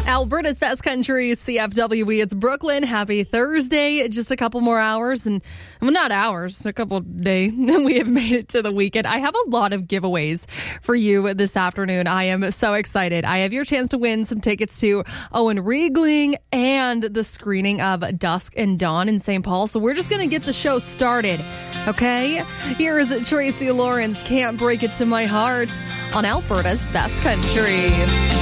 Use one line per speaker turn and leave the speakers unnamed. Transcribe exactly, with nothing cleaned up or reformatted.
Alberta's Best Country, C F W E. It's Brooklyn. Happy Thursday. Just a couple more hours and, well, not hours, a couple days. We have made it to the weekend. I have a lot of giveaways for you this afternoon. I am so excited. I have your chance to win some tickets to Owen Riegling and the screening of Dusk and Dawn in Saint Paul. So we're just going to get the show started. Okay? Here is Tracy Lawrence, Can't Break It to My Heart on Alberta's Best Country.